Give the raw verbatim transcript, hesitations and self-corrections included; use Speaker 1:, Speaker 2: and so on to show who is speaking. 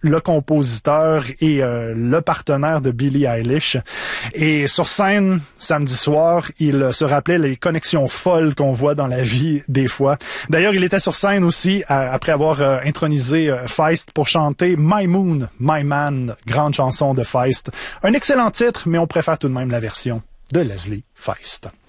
Speaker 1: le compositeur et euh, le partenaire de Billie Eilish. Et sur scène, samedi soir, il se rappelait les connexions folles qu'on voit dans la vie des fois. D'ailleurs, il était sur scène aussi, à, après avoir euh, intronisé euh, Feist pour chanter My Moon, My Man, grande chanson de Feist. Un excellent titre, mais on préfère tout de même la version de Leslie Feist.